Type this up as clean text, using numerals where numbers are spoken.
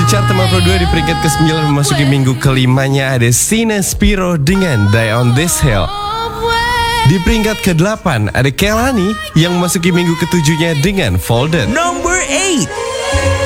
chart Teman Pro 2 di peringkat ke-9 memasuki minggu kelimanya ada Sina Spiro dengan Die on This Hill. Di peringkat ke-8 ada Kelani yang memasuki minggu ke-7-nya dengan Folded. Number 8.